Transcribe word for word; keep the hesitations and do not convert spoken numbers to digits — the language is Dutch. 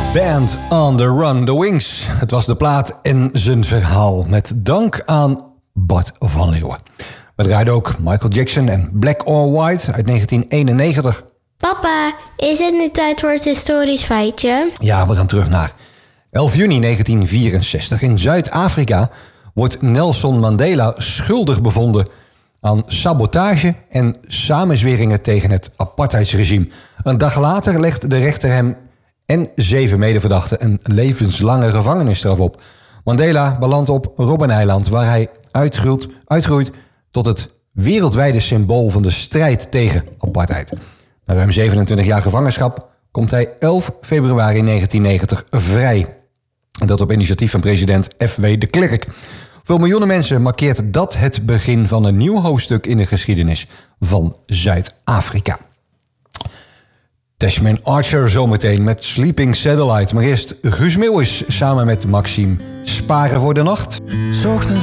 Band on the Run, The Wings. Het was de plaat en zijn verhaal. Met dank aan Bart van Leeuwen. We draaiden ook Michael Jackson en Black or White uit negentien eenennegentig. Papa, is het nu tijd voor het historisch feitje? Ja, we gaan terug naar elf juni negentien vierenzestig. In Zuid-Afrika wordt Nelson Mandela schuldig bevonden aan sabotage en samenzweringen tegen het apartheidsregime. Een dag later legt de rechter hem en zeven medeverdachten een levenslange gevangenisstraf op. Mandela belandt op Robben-eiland, waar hij uitgroeit, uitgroeit tot het wereldwijde symbool van de strijd tegen apartheid. Na ruim zevenentwintig jaar gevangenschap komt hij elf februari negentien negentig vrij. En dat op initiatief van president F W de Klerk. Voor miljoenen mensen markeert dat het begin van een nieuw hoofdstuk in de geschiedenis van Zuid-Afrika. Tashman Archer zometeen met Sleeping Satellite. Maar eerst Guus Meeuwis samen met Maxime Sparen voor de Nacht.